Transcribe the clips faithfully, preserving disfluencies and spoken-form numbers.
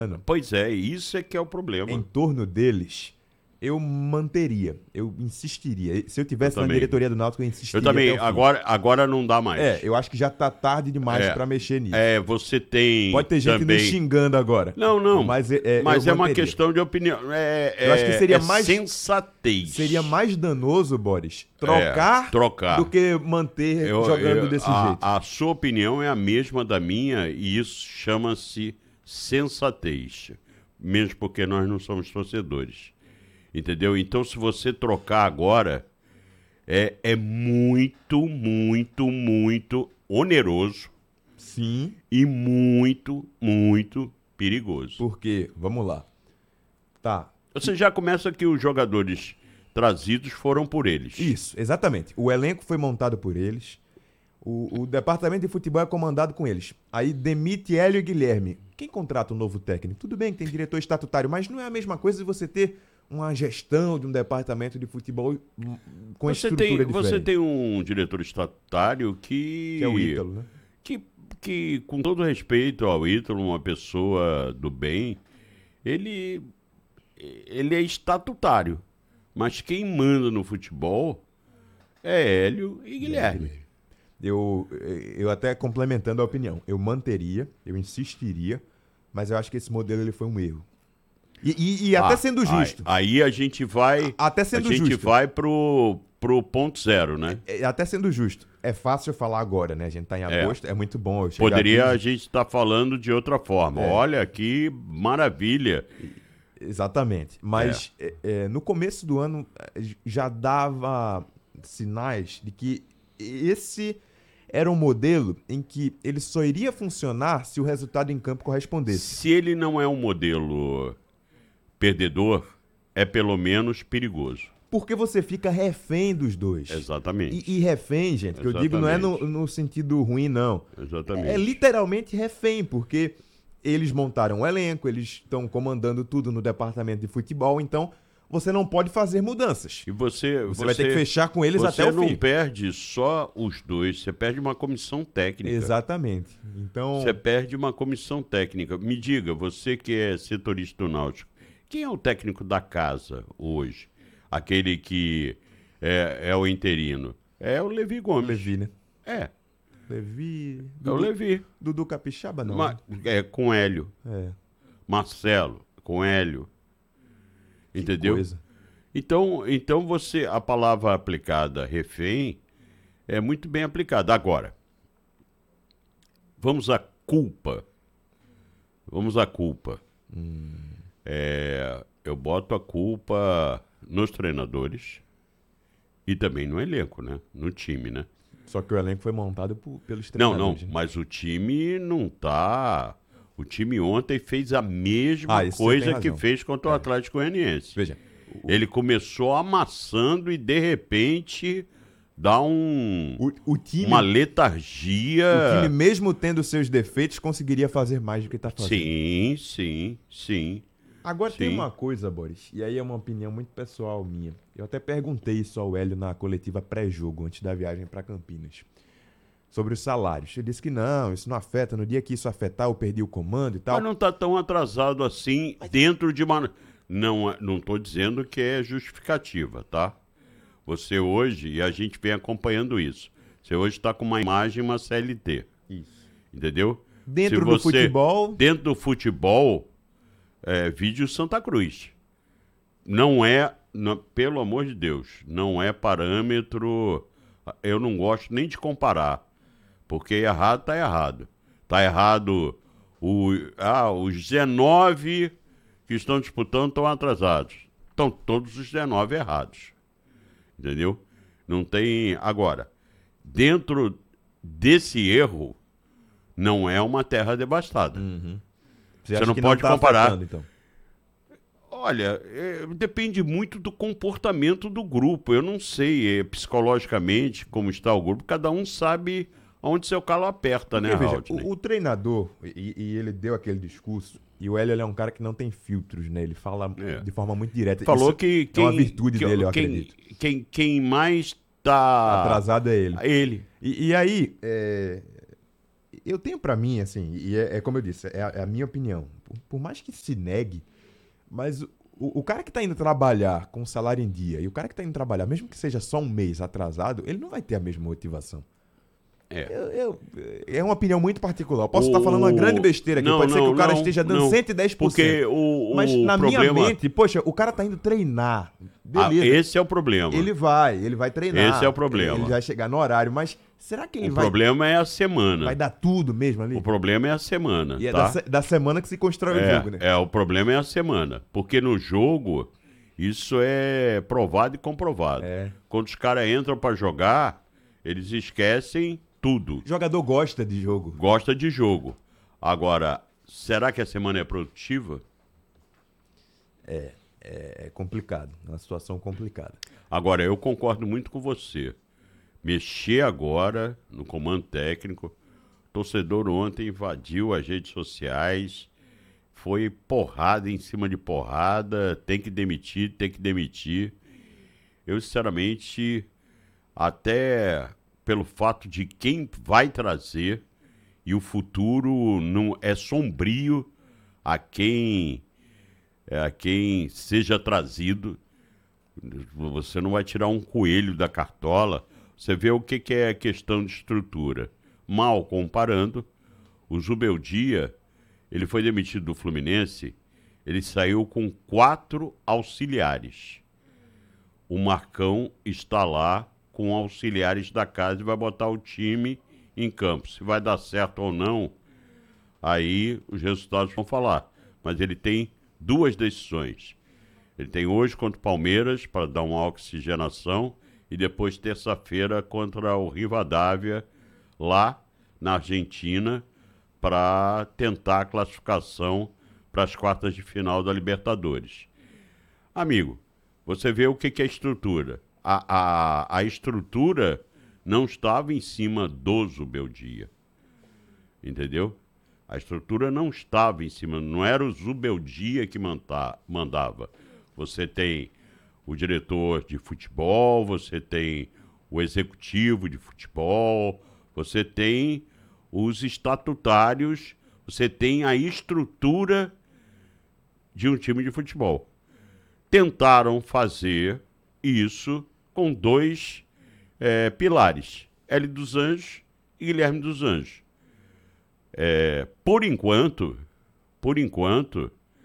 Pois é, isso é que é o problema. Em torno deles, eu manteria, eu insistiria. Se eu Eu tivesse na também. diretoria do Náutico, eu Eu insistiria também, até o fim. agora, agora não dá mais. É, eu acho que já tá tarde demais É, pra mexer nisso. é, você tem Pode ter gente também... nos xingando agora. Não, não, Mas, é, é, mas eu é uma manteria. questão de opinião. É, é, Eu acho que seria é mais- sensatez. Seria mais danoso, Boris, trocar, É, trocar. do que manter Eu- jogando eu- desse a, jeito. a sua opinião é a mesma da minha e isso chama-se sensatez. Mesmo porque nós não somos torcedores. Entendeu? Então, se você trocar agora, é, é muito, muito, muito oneroso Sim, e muito, muito perigoso. porque, vamos lá. Tá, Você já começa que os jogadores trazidos foram por eles. isso, exatamente. O elenco foi montado por eles. O, o departamento de futebol é comandado com eles. Aí demite Hélio e Guilherme. Quem contrata um novo técnico? Tudo bem que tem diretor estatutário, mas não é a mesma coisa de você ter uma gestão de um departamento de futebol hum, com Você estrutura tem, diferente. você tem um diretor estatutário que... Que é o Ítalo, né? Que, que, com todo respeito ao Ítalo, uma pessoa do bem, ele, ele é estatutário. Mas quem manda no futebol é Hélio e Guilherme. Eu, eu até complementando a opinião, eu manteria, eu insistiria, mas eu acho que esse modelo ele foi um erro. E, e- e até Ah, sendo justo, Aí, aí a gente vai... até sendo a gente justo. vai pro, pro ponto zero, né? é, até sendo justo, é fácil falar agora, né? A gente tá em agosto, é, muito bom. eu chegar Poderia a aqui- gente estar falando de outra forma. É. Olha que maravilha. Exatamente. Mas é, é, no começo do ano é, já dava sinais de que esse era um modelo em que ele só iria funcionar se o resultado em campo correspondesse. Se ele não é um modelo perdedor, é pelo menos perigoso. Porque você fica refém dos dois. Exatamente. E, e refém, gente, que eu digo não é no, Exatamente. no sentido ruim, não. Exatamente. É literalmente refém, porque eles montaram um elenco, eles estão comandando tudo no departamento de futebol, então você não pode fazer mudanças. E você, Você, vai ter que fechar com eles você até o não fim. perde só os dois, você perde uma comissão técnica. Exatamente. Então, Você perde uma comissão técnica. Me diga, você que é setorista do Náutico, quem é o técnico da casa hoje? Aquele que é, é o interino? É o Levi Gomes. Levi, né? É, Levi. é o Levi. Dudu Capixaba, não. Ma- é, com Hélio. É. Marcelo, com Hélio. Entendeu? Coisa. Então, então você, a palavra aplicada refém é muito bem aplicada. Agora, vamos à culpa. Vamos à culpa. É, eu boto a culpa nos treinadores e também no elenco, né? No time, né? Só que o elenco foi montado por- pelos Não, não, treinadores. né? mas o time não tá... O time ontem fez a mesma Ah, isso você coisa tem que razão. fez contra o É. Atlético Goianiense. Veja. o- Ele começou amassando e, de repente, dá um, O, o time, uma o letargia. time, mesmo tendo seus defeitos, conseguiria fazer mais do que está fazendo. Sim, sim, sim. Agora tem Sim. uma coisa, Boris, e aí é uma opinião muito pessoal minha. Eu até perguntei isso ao Hélio na coletiva pré-jogo, antes da viagem para Campinas, sobre os salários. Ele disse que não, isso não afeta. No dia que isso afetar, eu perdi o comando e tal. Mas não está tão atrasado assim dentro de uma... Não não estou dizendo que é justificativa, tá? Você hoje, e a gente vem acompanhando isso, você hoje está com uma imagem, uma C L T. Isso. Entendeu? Dentro Se do você- futebol, Dentro do futebol, é, vídeo Santa Cruz. Não é, não- pelo amor de Deus, não é parâmetro. Eu não gosto nem de comparar, porque errado tá errado. Tá errado. O, ah, os dezenove que estão disputando estão atrasados. Estão todos os dezenove errados. Entendeu? Não tem. Agora, dentro desse erro, não é uma terra devastada. você, Você acha não que pode tá comparar. afetando, então. Olha, é, depende muito do comportamento do grupo. Eu não sei é, psicologicamente como está o grupo. Cada um sabe onde seu calo aperta, né, Porque, veja, Haldney? o, o treinador, e, e ele deu aquele discurso, e o Hélio ele é um cara que não tem filtros, né? Ele fala É. de forma muito direta. Falou Isso que é quem, uma virtude que- dele, eu quem, acredito. Quem, quem mais está Atrasado é ele. Ele. E, e aí, é, eu tenho pra mim, assim, e é, é como eu disse, é a, é a minha opinião. por, por mais que se negue, mas o, o cara que tá indo trabalhar com salário em dia e o cara que tá indo trabalhar, mesmo que seja só um mês atrasado, ele não vai ter a mesma motivação. É. Eu, eu, é uma opinião muito particular. Eu posso O- estar falando uma grande besteira aqui. Não, Pode ser que não, o cara não, esteja dando não. cento e dez por cento. Porque o, o Mas na problema... minha mente, poxa, o cara tá indo treinar. Ah, Beleza. esse é o problema. Ele vai, ele vai treinar. Esse é o problema. Ele vai chegar no horário, mas será que ele O vai, problema é a semana. vai dar tudo mesmo ali? O problema é a semana, E é tá? da, se- da semana que se constrói o É, jogo, né? é, o problema é a semana. Porque no jogo, isso é provado e comprovado. É. Quando os caras entram pra jogar, eles esquecem tudo. O jogador gosta de jogo. Gosta de jogo. Agora, será que a semana é produtiva? É, é complicado. É uma situação complicada. Agora, eu concordo muito com você. Mexer agora no comando técnico. O torcedor ontem invadiu as redes sociais. Foi porrada em cima de porrada. Tem que demitir, tem que demitir. Eu, sinceramente, até pelo fato de quem vai trazer e o futuro não é sombrio a quem, a quem seja trazido. Você não vai tirar um coelho da cartola. Você vê o que, que é questão de estrutura. Mal comparando, o Zubeldia, ele foi demitido do Fluminense, ele saiu com quatro auxiliares. O Marcão está lá com auxiliares da casa e vai botar o time em campo. Se vai dar certo ou não, aí os resultados vão falar. Mas ele tem duas decisões. Ele tem hoje contra o Palmeiras para dar uma oxigenação e depois terça-feira contra o Rivadavia lá na Argentina para tentar a classificação para as quartas de final da Libertadores. Amigo, você vê o que, que é estrutura. A, a, a estrutura não estava em cima do Zubeldia. Entendeu? A estrutura não estava em cima, não era o Zubeldia que manta, mandava. Você tem o diretor de futebol, você tem o executivo de futebol, você tem os estatutários, você tem a estrutura de um time de futebol. Tentaram fazer isso com dois é, pilares, Hélio dos Anjos e Guilherme dos Anjos. É, por enquanto, por enquanto,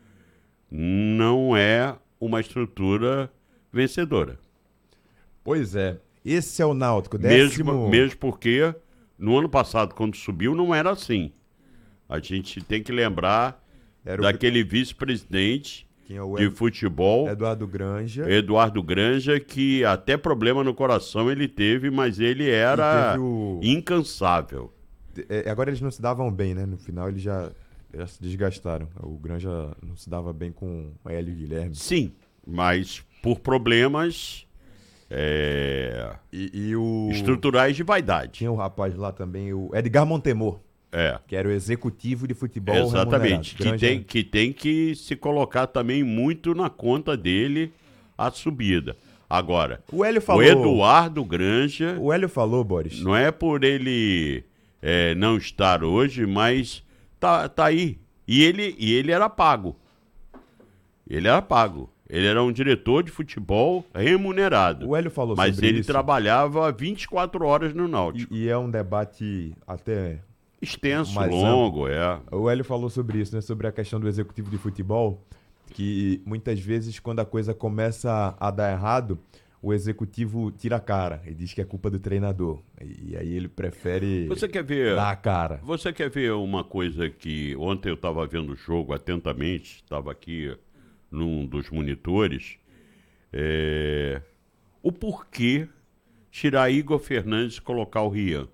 não é uma estrutura vencedora. Pois é. Esse é o Náutico. Décimo... Mesmo, mesmo porque no ano passado, quando subiu, não era assim. A gente tem que lembrar Era o- daquele vice-presidente Tinha o de Ed- futebol, Eduardo Granja. Eduardo Granja, que até problema no coração ele teve, mas ele era E teve o- incansável. É, agora eles não se davam bem, né? No final eles já, já se desgastaram. O Granja não se dava bem com o Hélio e Guilherme. Sim, mas por problemas é, E, e o... estruturais de vaidade. Tinha o rapaz lá também, o Edgar Montemor, É, que era o executivo de futebol exatamente. remunerado. Que Granja- tem, que tem que se colocar também muito na conta dele a subida. Agora, O Hélio falou... o Eduardo Granja, O Hélio falou, Boris. não é por ele é, não estar hoje, mas tá, tá aí. E ele, e ele era pago. Ele era pago. Ele era um diretor de futebol remunerado. O Hélio falou Mas sobre ele isso. trabalhava vinte e quatro horas no Náutico. E, e é um debate até... Extenso, mais longo, é. O Hélio falou sobre isso, né? Sobre a questão do executivo de futebol, que muitas vezes quando a coisa começa a dar errado, o executivo tira a cara e diz que é culpa do treinador. E aí ele prefere Você quer ver? dar a cara. Você quer ver uma coisa que ontem eu estava vendo o jogo atentamente, estava aqui num dos monitores, é, o porquê tirar Igor Fernandes e colocar o Rian?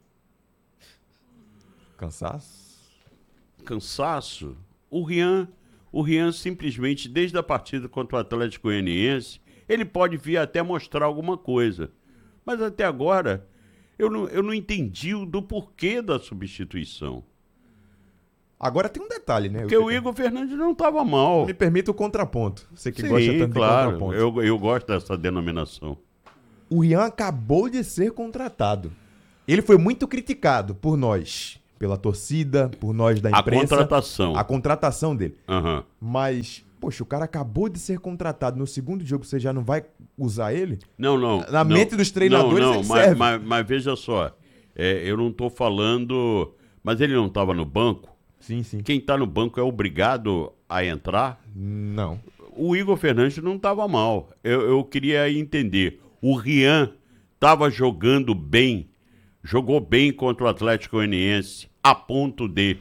Cansaço? Cansaço? O Rian, o Rian simplesmente, desde a partida contra o Atlético Goianiense, ele pode vir até mostrar alguma coisa. Mas até agora, eu não, eu não entendi o do porquê da substituição. Agora tem um detalhe, né? Porque o Igor Fernandes não estava mal. Me permita o contraponto. Você que Sim, gosta tanto claro. de contraponto. Eu, eu gosto dessa denominação. O Rian acabou de ser contratado. Ele foi muito criticado por nós, pela torcida, por nós da A imprensa. contratação. A contratação dele. Uhum. Mas, poxa, o cara acabou de ser contratado. No segundo jogo você já não vai usar ele? Não, não. Na não, mente dos treinadores não, não, ele mas, serve. mas, mas veja só, é, eu não estou falando... Mas ele não estava no banco? Sim, sim. Quem está no banco é obrigado a entrar? Não. O Igor Fernandes não estava mal. Eu, eu queria entender. O Rian estava jogando bem, jogou bem contra o Atlético Goianiense, a ponto de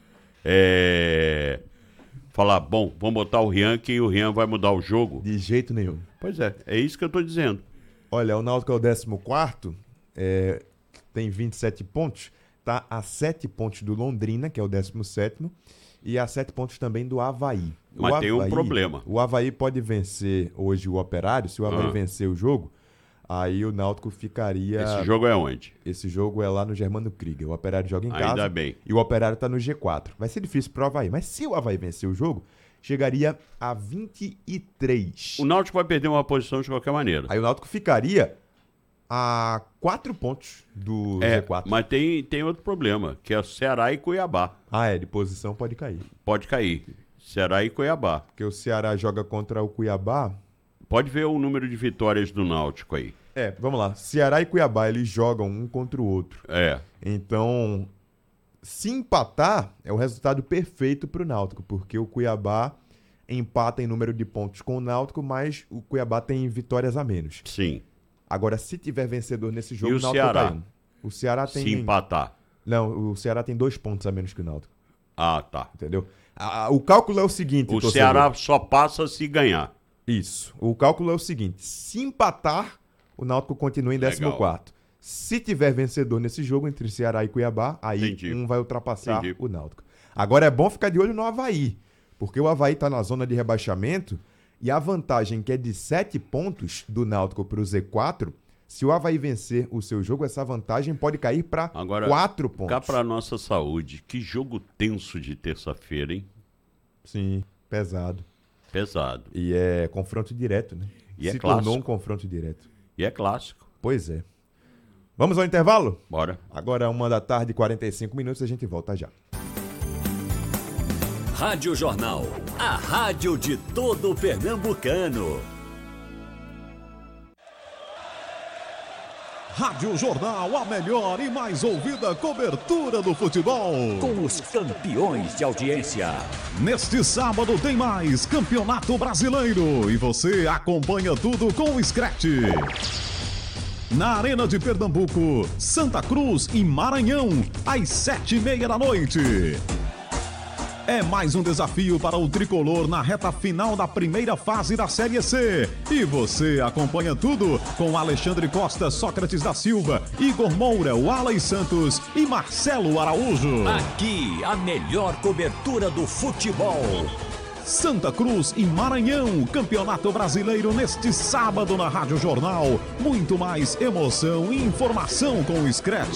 é, falar, bom, vamos botar o Rian que o Rian vai mudar o jogo. De jeito nenhum. Pois é, é isso que eu estou dizendo. Olha, o Náutico é o décimo quarto, é, tem vinte e sete pontos, tá a sete pontos do Londrina, que é o décimo sétimo, e a sete pontos também do Avaí. Mas o tem um Avaí, problema. O Avaí pode vencer hoje o Operário, se o Avaí Ah. vencer o jogo, aí o Náutico ficaria... Esse jogo é onde? Esse jogo é lá no Germano Krieger. O Operário joga em Ainda casa. bem. E o Operário tá no G quatro. Vai ser difícil pro Avaí. Mas se o Avaí vencer o jogo, chegaria a vinte e três. O Náutico vai perder uma posição de qualquer maneira. Aí o Náutico ficaria a quatro pontos do É, G quatro. mas tem, tem outro problema, que é o Ceará e Cuiabá. Ah, é. De posição pode cair. Pode cair. Ceará e Cuiabá. Porque o Ceará joga contra o Cuiabá. Pode ver o número de vitórias do Náutico aí. É, vamos lá. Ceará e Cuiabá, eles jogam um contra o outro. É. Então, se empatar, é o resultado perfeito pro Náutico, porque o Cuiabá empata em número de pontos com o Náutico, mas o Cuiabá tem vitórias a menos. Sim. Agora, se tiver vencedor nesse jogo, E o o Náutico Ceará? tá indo. O Ceará tem... Se empatar. Não, o Ceará tem dois pontos a menos que o Náutico, Ah, tá. entendeu? Ah, o cálculo é o seguinte, O torcedor. Ceará só passa se ganhar. Isso. O cálculo é o seguinte, se empatar, o Náutico continua em décimo quarto. Se tiver vencedor nesse jogo entre Ceará e Cuiabá, aí Entendi. um vai ultrapassar Entendi. o Náutico. Agora é bom ficar de olho no Avaí, porque o Avaí está na zona de rebaixamento e a vantagem que é de sete pontos do Náutico para o Z quatro, se o Avaí vencer o seu jogo, essa vantagem pode cair para Agora, quatro pontos. cá pra nossa saúde, que jogo tenso de terça-feira, hein? Sim, pesado. Pesado. E é confronto direto, né? E é Se clássico. tornou um confronto direto. E é clássico. Pois é. Vamos ao intervalo? Bora. Agora, uma da tarde, quarenta e cinco minutos, a gente volta já. Rádio Jornal, a rádio de todo pernambucano. Rádio Jornal, a melhor e mais ouvida cobertura do futebol. Com os campeões de audiência. Neste sábado tem mais Campeonato Brasileiro e você acompanha tudo com o Scratch. Na Arena de Pernambuco, Santa Cruz e Maranhão, às sete e meia da noite. É mais um desafio para o tricolor na reta final da primeira fase da Série C. E você acompanha tudo com Alexandre Costa, Sócrates da Silva, Igor Moura, Wallace Santos e Marcelo Araújo. Aqui, a melhor cobertura do futebol. Santa Cruz e Maranhão, Campeonato Brasileiro neste sábado na Rádio Jornal. Muito mais emoção e informação com o Scratch.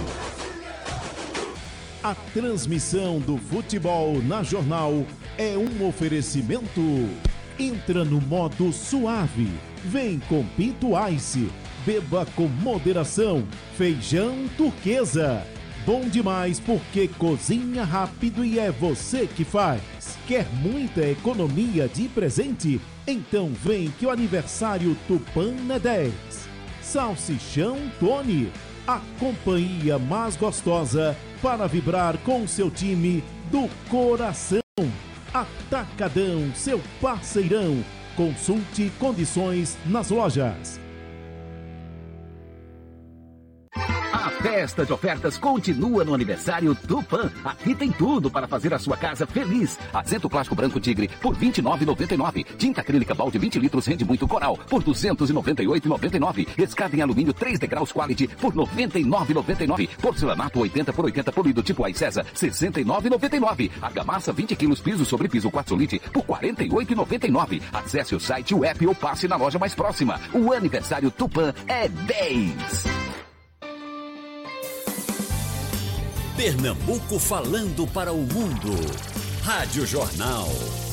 A transmissão do futebol na Jornal é um oferecimento. Entra no modo suave. Vem com Pinto Ice. Beba com moderação. Feijão Turquesa. Bom demais porque cozinha rápido e é você que faz. Quer muita economia de presente? Então vem que o aniversário Tupã é dez. Salsichão Tony. A companhia mais gostosa para vibrar com seu time do coração. Atacadão, seu parceirão. Consulte condições nas lojas. A festa de ofertas continua no aniversário Tupã. Aqui tem tudo para fazer a sua casa feliz. Assento plástico branco Tigre por vinte e nove reais e noventa e nove centavos. Tinta acrílica balde vinte litros rende muito Coral por duzentos e noventa e oito reais e noventa e nove centavos. Escada em alumínio três degraus Quality por noventa e nove reais e noventa e nove centavos. Porcelanato oitenta por oitenta polido tipo Ai César sessenta e nove reais e noventa e nove centavos. Argamassa vinte quilos piso sobre piso quartzolite por quarenta e oito reais e noventa e nove centavos. Acesse o site, o app ou passe na loja mais próxima. O aniversário Tupã é dez. Pernambuco falando para o mundo. Rádio Jornal.